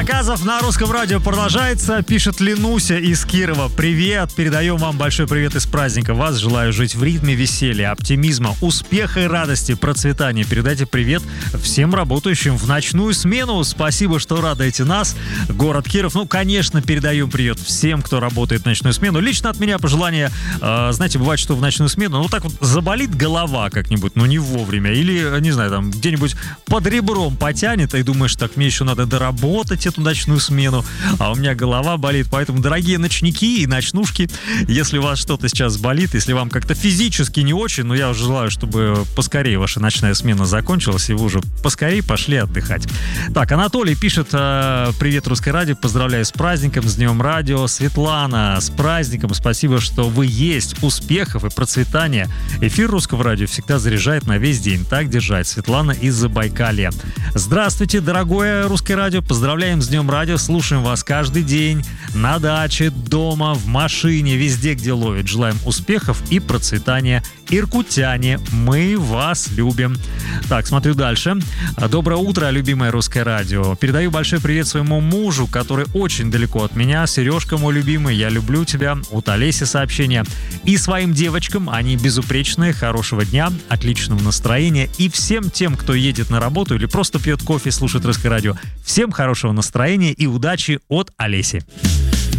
Заказов на русском радио продолжается, пишет Ленуся из Кирова. Привет, передаем вам большой привет из праздника. Вас желаю жить в ритме веселья, оптимизма, успеха и радости, процветания. Передайте привет всем работающим в ночную смену. Спасибо, что радуете нас. Город Киров. Ну, конечно, передаем привет всем, кто работает в ночную смену. Лично от меня пожелание, знаете, бывает, что в ночную смену, ну, так вот заболит голова как-нибудь, но не вовремя. Или, не знаю, там, где-нибудь под ребром потянет, и думаешь, так, мне еще надо доработать эту ночную смену, а у меня голова болит. Поэтому, дорогие ночники и ночнушки, если у вас что-то сейчас болит, если вам как-то физически не очень, но я желаю, чтобы поскорее ваша ночная смена закончилась, и вы уже поскорее пошли отдыхать. Так, Анатолий пишет: привет, Русское радио, поздравляю с праздником, с Днем радио. Светлана, с праздником, спасибо, что вы есть, успехов и процветания. Эфир Русского радио всегда заряжает на весь день. Так держать. Светлана из Забайкалья. Здравствуйте, дорогое Русское радио, поздравляем с Днем радио, слушаем вас каждый день, на даче, дома, в машине, везде, где ловит. Желаем успехов и процветания. Иркутяне, мы вас любим. Так, смотрю дальше. Доброе утро, любимое Русское радио. Передаю большой привет своему мужу, который очень далеко от меня. Сережка, мой любимый, я люблю тебя. От Олеси сообщение. И своим девочкам, они безупречные. Хорошего дня, отличного настроения. И всем тем, кто едет на работу или просто пьет кофе, слушает Русское радио, всем хорошего настроения и удачи от Олеси.